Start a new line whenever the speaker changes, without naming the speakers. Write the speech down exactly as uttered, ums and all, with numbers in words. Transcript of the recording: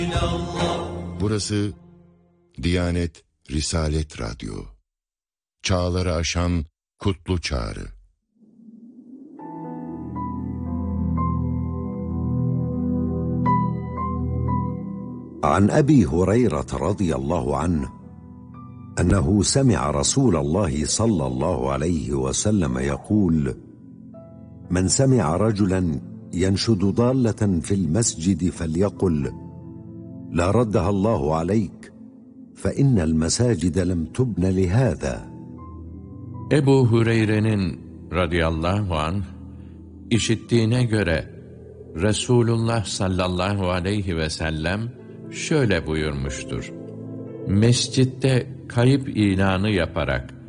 Burası Diyanet Risalet Radyo. Çağları aşan kutlu çağrı.
عن أبي هريرة رضي الله عنه أنه سمع رسول الله صلى الله عليه وسلم يقول: من سمع رجلا ينشد ضالة في المسجد فليقل: لا ردها الله عليك فإن المساجد لم تبن لهذا.
Ebu Hureyre'nin radıyallahu anh işittiğine göre Resulullah sallallahu aleyhi ve sellem şöyle buyurmuştur: Mescitte kayıp ilanı yaparak